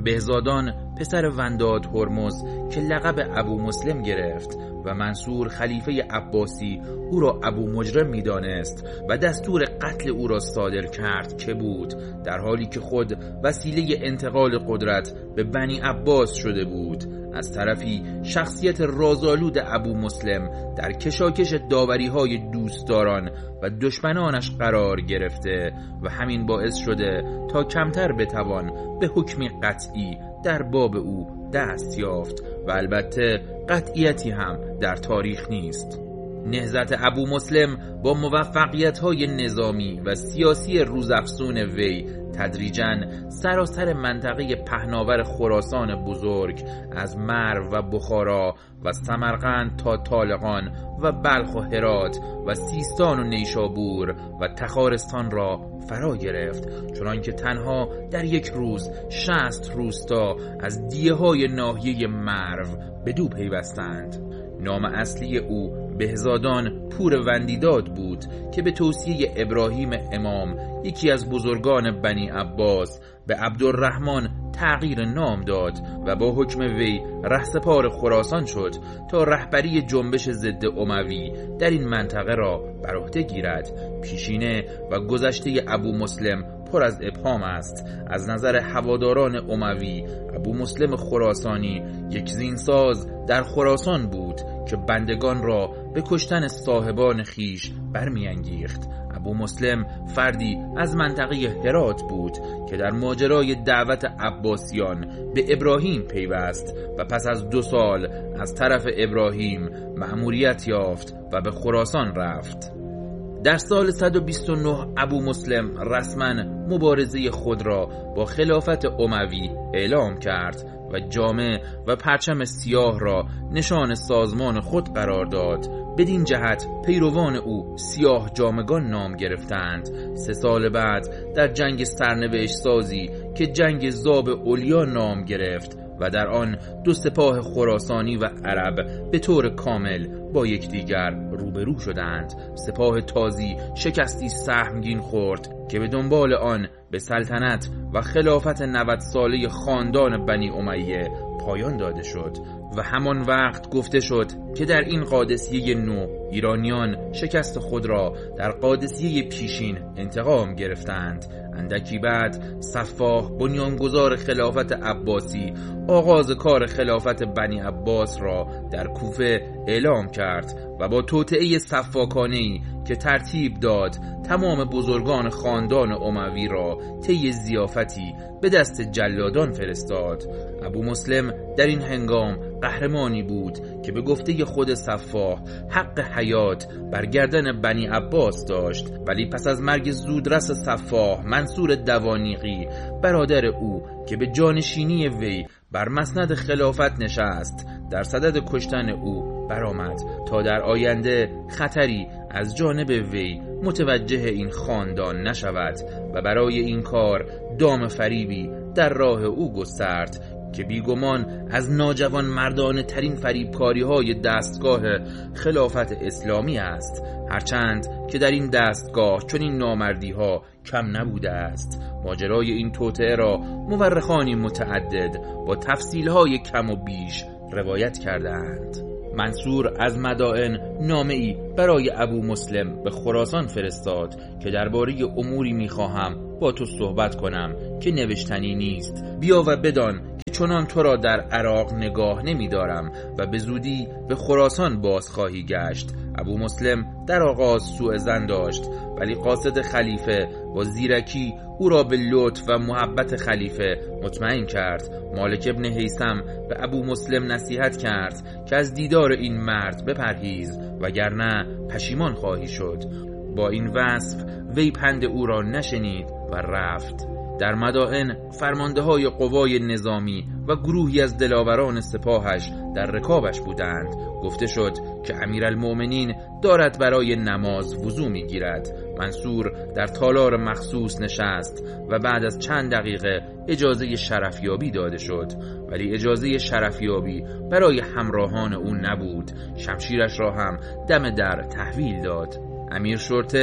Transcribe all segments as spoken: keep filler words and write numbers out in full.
بهزادان پسر ونداد هرمز که لقب ابو مسلم گرفت و منصور خلیفه عباسی او را ابو مجرم می‌دانست و دستور قتل او را صادر کرد که بود، در حالی که خود وسیله انتقال قدرت به بنی عباس شده بود. از طرفی شخصیت رازآلود ابو مسلم در کشاکش داوری‌های دوستداران و دشمنانش قرار گرفته و همین باعث شده تا کمتر بتوان به حکمی قطعی در باب او دست یافت و البته قطعیتی هم در تاریخ نیست. نهضت ابو مسلم با موفقیت‌های نظامی و سیاسی روزافزون وی تدریجاً سراسر منطقه پهناور خراسان بزرگ از مرو و بخارا و سمرقند تا طالقان و بلخ و هرات و سیستان و نیشابور و تخارستان را فرا گرفت، چنانکه تنها در یک روز شصت روستا از دیه‌های ناحیه مرو بدو پیوستند. نام اصلی او بهزادان پور وندیداد بود که به توصیه ابراهیم امام یکی از بزرگان بنی عباس به عبدالرحمن تغییر نام داد و با حکم وی رهسپار خراسان شد تا رهبری جنبش ضد اموی در این منطقه را بر عهده گیرد. پیشینه و گذشته ابو مسلم پر از ابهام است. از نظر هواداران اموی ابو مسلم خراسانی یک زینساز در خراسان بود که بندگان را به کشتن صاحبان خیش برمیانگیخت. ابو مسلم فردی از منطقه هرات بود که در ماجرای دعوت عباسیان به ابراهیم پیوست و پس از دو سال از طرف ابراهیم مأموریت یافت و به خراسان رفت. در سال صد و بیست و نه ابو مسلم رسما مبارزه خود را با خلافت اموی اعلام کرد و جامه و پرچم سیاه را نشان سازمان خود قرار داد. بدین جهت پیروان او سیاه جامگان نام گرفتند. سه سال بعد در جنگ سرنوشت سازی که جنگ ذاب اولیا نام گرفت و در آن دو سپاه خراسانی و عرب به طور کامل با یکدیگر روبرو شدند. سپاه تازی شکستی سهمگین خورد که به دنبال آن به سلطنت و خلافت نود ساله خاندان بنی امیه پایان داده شد و همان وقت گفته شد که در این قادسیه نو ایرانیان شکست خود را در قادسیه پیشین انتقام گرفتند. اندکی بعد صفاح بنیانگذار خلافت عباسی آغاز کار خلافت بنی عباس را در کوفه اعلام کرد و با توطئه صفاکانه‌ای که ترتیب داد تمام بزرگان خاندان اموی را طی ضیافتی به دست جلادان فرستاد. ابو مسلم در این هنگام قهرمانی بود که به گفته خود صفاح حق حیات بر گردن بنی عباس داشت، ولی پس از مرگ زودرس صفاح منصور دوانیقی برادر او که به جانشینی وی بر مسند خلافت نشست در صدد کشتن او برآمد تا در آینده خطری از جانب وی متوجه این خاندان نشود و برای این کار دام فریبی در راه او گسترد که بیگمان از ناجوان مردانه ترین فریبکاری های دستگاه خلافت اسلامی است، هرچند که در این دستگاه چنین نامردی ها کم نبوده است. ماجرای این توطئه را مورخانی متعدد با تفصیل های کم و بیش روایت کردند. منصور از مدائن نامه‌ای برای ابو مسلم به خراسان فرستاد که درباره اموری می‌خواهم با تو صحبت کنم که نوشتنی نیست. بیا و بدان که چنان تو را در عراق نگاه نمی‌دارم و به زودی به خراسان باز خواهی گشت. ابو مسلم در آغاز سوء ظن داشت، ولی قاصد خلیفه با زیرکی او را به لطف و محبت خلیفه مطمئن کرد. مالک ابن هیثم به ابو مسلم نصیحت کرد که از دیدار این مرد بپرهیز وگرنه پشیمان خواهی شد. با این وصف وی پند او را نشنید و رفت. در مدائن فرمانده های قوای نظامی و گروهی از دلاوران سپاهش در رکابش بودند. گفته شد که امیرالمؤمنین دارد برای نماز وضو می گیرد. منصور در تالار مخصوص نشست و بعد از چند دقیقه اجازه شرفیابی داده شد، ولی اجازه شرفیابی برای همراهان او نبود. شمشیرش را هم دم در تحویل داد. امیر شرطه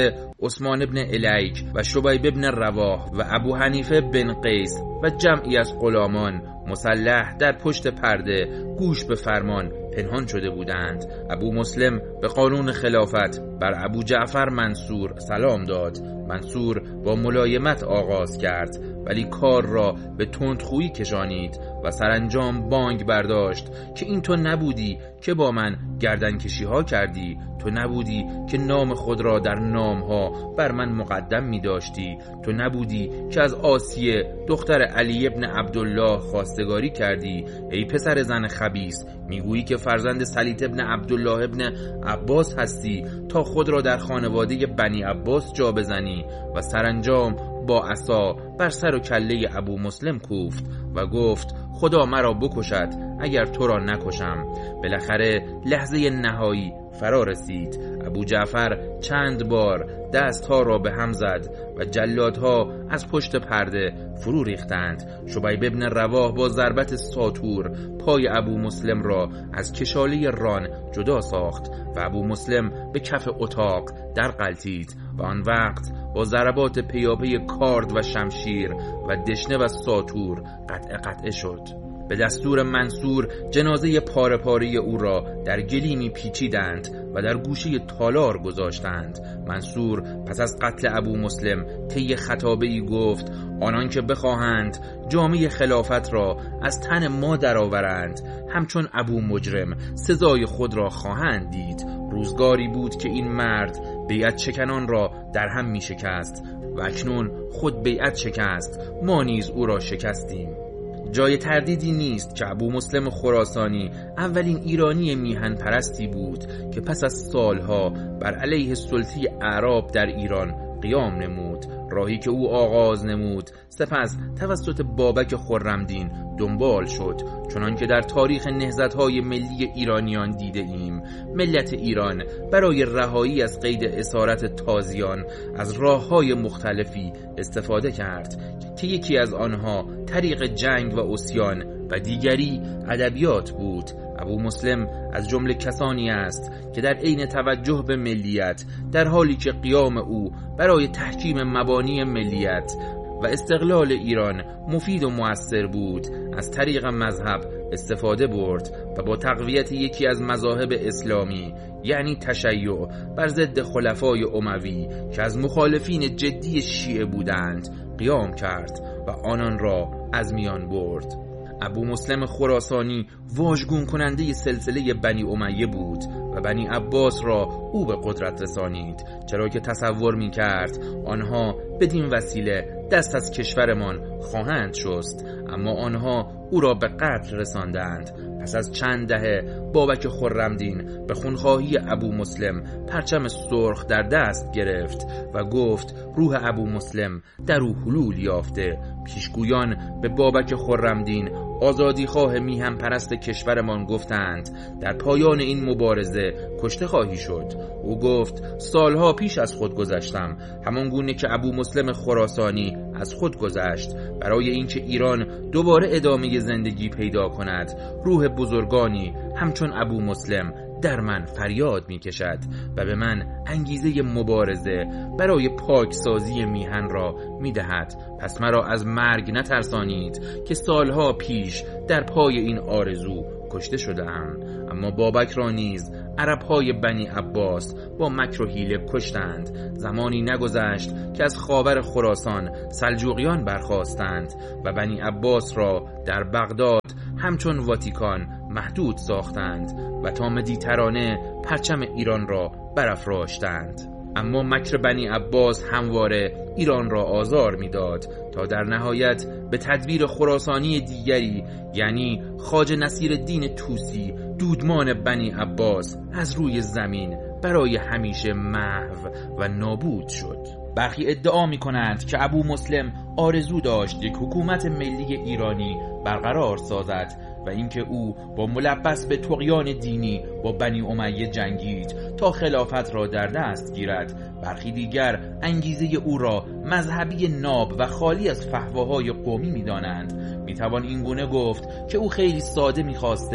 عثمان ابن الیک و شبیب ابن رواح و ابو حنیفه بن قیس و جمعی از غلامان مسلح در پشت پرده گوش به فرمان پنهان شده بودند. ابو مسلم به قانون خلافت بر ابو جعفر منصور سلام داد. منصور با ملایمت آغاز کرد، ولی کار را به تندخویی کشانید و سرانجام بانگ برداشت که این تو نبودی که با من گردن کشی ها کردی، تو نبودی که نام خود را در نام ها بر من مقدم می داشتی، تو نبودی که از آسیه دختر علی ابن عبدالله خواستگاری کردی. ای پسر زن خبیث، میگویی که فرزند سلیط ابن عبدالله ابن عباس هستی تا خود را در خانواده بنی عباس جا بزنی. و سرانجام با عصا بر سر و کله ابو مسلم کوفت و گفت خدا مرا بکشد اگر تو را نکشم. بالاخره لحظه نهایی فرا رسید. ابو جعفر چند بار دستها را به هم زد و جلادها از پشت پرده فرو ریختند. شبیب ابن رواح با ضربت ساطور پای ابو مسلم را از کشاله ران جدا ساخت و ابو مسلم به کف اتاق در غلتید و آن وقت با ضربات پیاپی کارد و شمشیر و دشنه و ساطور قطع قطع شد. به دستور منصور جنازه پاره پاره او را در گلیمی پیچیدند و در گوشه تالار گذاشتند. منصور پس از قتل ابو مسلم طی خطابه‌ای گفت آنان که بخواهند جامه خلافت را از تن ما درآورند همچون ابو مجرم سزای خود را خواهند دید. روزگاری بود که این مرد بیعت شکنان را در هم می شکست و اکنون خود بیعت شکست، ما نیز او را شکستیم. جای تردیدی نیست که ابو مسلم خراسانی اولین ایرانی میهن پرستی بود که پس از سالها بر علیه سلطه اعراب در ایران قیام نمود. راهی که او آغاز نمود سپس توسط بابک خرمدین دنبال شد. چنان که در تاریخ نهضت‌های ملی ایرانیان دیده ایم، ملت ایران برای رهایی از قید اسارت تازیان از راه‌های مختلفی استفاده کرد که یکی از آنها طریق جنگ و عصیان و دیگری ادبیات بود. ابو مسلم از جمله کسانی است که در عین توجه به ملیت، در حالی که قیام او برای تحکیم مبانی ملیت و استقلال ایران مفید و مؤثر بود، از طریق مذهب استفاده برد و با تقویت یکی از مذاهب اسلامی یعنی تشیع بر ضد خلفای اموی که از مخالفین جدی شیعه بودند قیام کرد و آنان را از میان برد. ابو مسلم خراسانی واژگون کننده سلسله بنی امیه بود و بنی عباس را او به قدرت رسانید، چرا که تصور می کرد آنها بدین وسیله دست از کشورمان خواهند شست، اما آنها او را به قتل رساندند. پس از چند دهه بابک خرمدین به خونخواهی ابو مسلم پرچم سرخ در دست گرفت و گفت روح ابو مسلم در او حلول یافته. پیشگویان به بابک خرمدین آزادیخواه میهن پرست کشورمان گفتند در پایان این مبارزه کشته خواهی شد. او گفت سالها پیش از خود گذشتم، همان گونه که ابو مسلم خراسانی از خود گذشت. برای اینکه ایران دوباره ادامه زندگی پیدا کند، روح بزرگانی همچون ابو مسلم در من فریاد می کشد و به من انگیزه مبارزه برای پاکسازی میهن را می دهد. پس مرا از مرگ نترسانید که سالها پیش در پای این آرزو کشته شدم. اما بابک را نیز عرب‌های بنی عباس با مکر و حیله کشتند. زمانی نگذشت که از خاور خراسان سلجوقیان برخاستند و بنی عباس را در بغداد همچون واتیکان محدود ساختند و تا مدیترانه پرچم ایران را برافراشتند. اما مکر بنی عباس همواره ایران را آزار میداد تا در نهایت به تدبیر خراسانی دیگری یعنی خواجه نصیرالدین طوسی دودمان بنی عباس از روی زمین برای همیشه محو و نابود شد. برخی ادعا می کنند که ابو مسلم آرزو داشت یک حکومت ملی ایرانی برقرار سازد و اینکه او با ملبس به طغیان دینی با بنی امیه جنگید تا خلافت را در دست گیرد. برخی دیگر انگیزه او را مذهبی ناب و خالی از فحواهای قومی می دانند. می توان این گونه گفت که او خیلی ساده می خواسته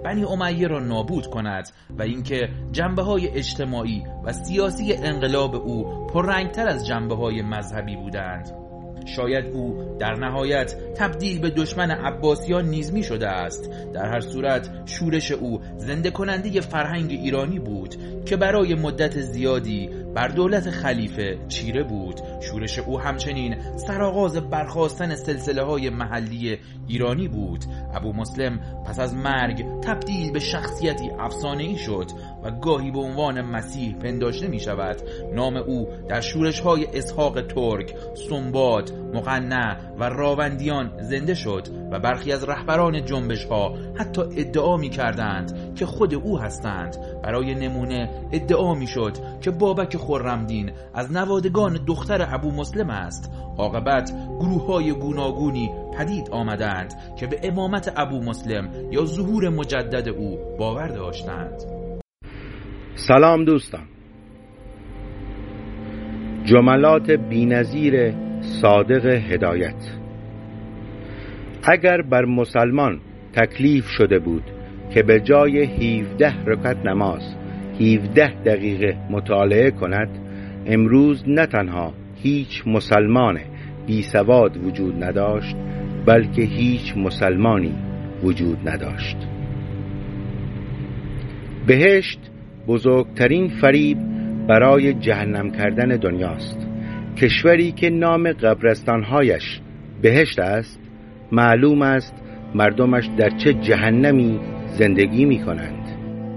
بنی امیه را نابود کند و اینکه جنبه‌های اجتماعی و سیاسی انقلاب او پررنگتر از جنبه‌های مذهبی بودند. شاید او در نهایت تبدیل به دشمن عباسیان نیز می شده است. در هر صورت شورش او زنده کننده فرهنگ ایرانی بود که برای مدت زیادی بر دولت خلیفه چیره بود. شورش او همچنین سرآغاز برخاستن سلسله های محلی ایرانی بود. ابو مسلم پس از مرگ تبدیل به شخصیتی افسانه‌ای شد و گاهی به عنوان مسیح پنداشته می شود. نام او در شورش های اسحاق ترک، سنباد، مقنع و راوندیان زنده شد و برخی از رهبران جنبش ها حتی ادعا می کردند که خود او هستند. برای نمونه ادعا می شد که بابک خرمدین از نوادگان دختر ابو مسلم است. عاقبت گروه های گوناگونی پدید آمدند که به امامت ابو مسلم یا ظهور مجدد او باور داشتند. سلام دوستان، جملات بی‌نظیر صادق هدایت. اگر بر مسلمان تکلیف شده بود که به جای هفده رکعت نماز هفده دقیقه مطالعه کند، امروز نه تنها هیچ مسلمان بی سواد وجود نداشت، بلکه هیچ مسلمانی وجود نداشت. بهشت بزرگترین فریب برای جهنم کردن دنیاست. کشوری که نام قبرستانهایش بهشت است، معلوم است مردمش در چه جهنمی زندگی می کنند.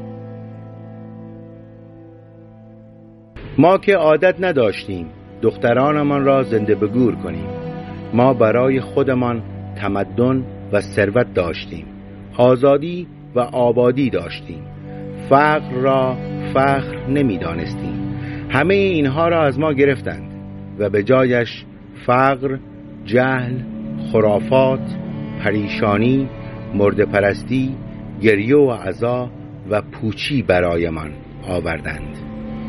ما که عادت نداشتیم دخترانمان را زنده به گور کنیم. ما برای خودمان تمدن و ثروت داشتیم، آزادی و آبادی داشتیم، فقر را فخر نمی دانستیم. همه اینها را از ما گرفتند و به جایش فقر، جهل، خرافات، پریشانی، مرده پرستی، گریه و عزا و پوچی برایمان آوردند.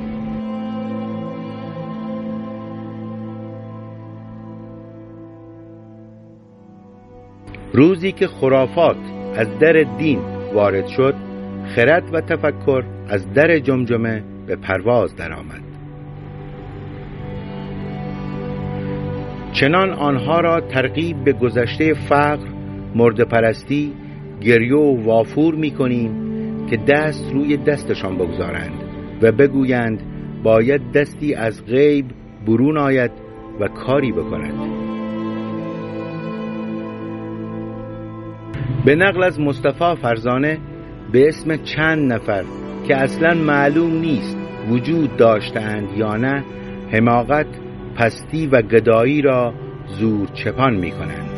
روزی که خرافات از در دین وارد شد، خرد و تفکر از در جمجمه به پرواز درآمد. چنان آنها را ترغیب به گذشته فقر، مرده پرستی، گریه و وافور می کنیم که دست روی دستشان بگذارند و بگویند باید دستی از غیب برون آید و کاری بکند. به نقل از مصطفی فرزانه به اسم چند نفر که اصلا معلوم نیست وجود داشتند یا نه، حماقت، پستی و گدایی را زور چپان می کنند.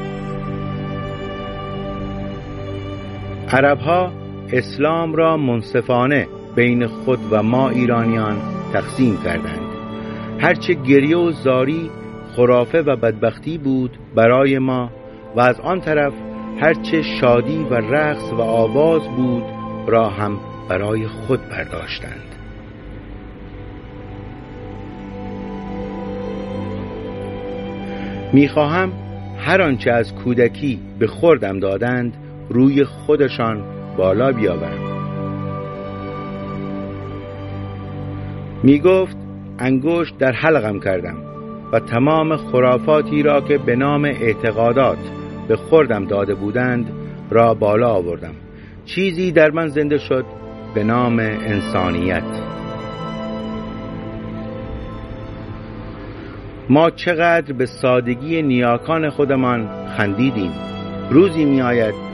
عربها اسلام را منصفانه بین خود و ما ایرانیان تقسیم کردند. هرچه گریه و زاری، خرافه و بدبختی بود برای ما، و از آن طرف هرچه شادی و رقص و آواز بود را هم برای خود برداشتند. میخواهم هر آنچه از کودکی به خوردم دادند روی خودشان بالا بیاورم. میگفت انگشت در حلقم کردم و تمام خرافاتی را که به نام اعتقادات به خوردم داده بودند را بالا آوردم. چیزی در من زنده شد به نام انسانیت. ما چقدر به سادگی نیاکان خودمان خندیدیم. روزی می آید